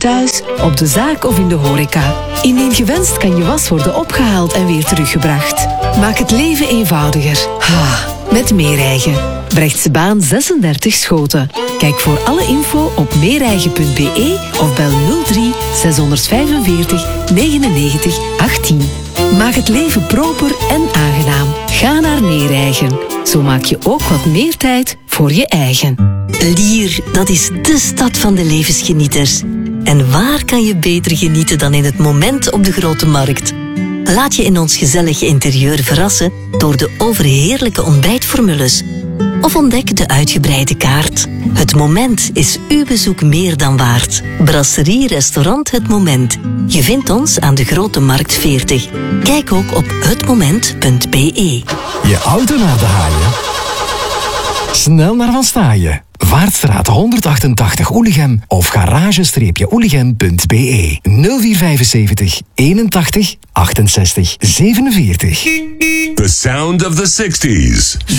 thuis, op de zaak of in de horeca. Indien gewenst kan je was worden opgehaald en weer teruggebracht. Maak het leven eenvoudiger. Met Meereigen. Brechtsebaan 36 Schoten. Kijk voor alle info op meereigen.be of bel 03 645 99 18. Maak het leven proper en aangenaam. Ga naar Meereigen. Zo maak je ook wat meer tijd voor je eigen. Lier, dat is de stad van de levensgenieters. En waar kan je beter genieten dan in het moment op de Grote Markt? Laat je in ons gezellige interieur verrassen door de overheerlijke ontbijtformules. Of ontdek de uitgebreide kaart. Het Moment is uw bezoek meer dan waard. Brasserie Restaurant Het Moment. Je vindt ons aan de Grote Markt 40. Kijk ook op hetmoment.be. Je auto naar de haaien? Snel naar Van Staaien. Vaartstraat 188 Oelichem of garage-oelichem.be 0475 81 68 47. The sound of the 60s.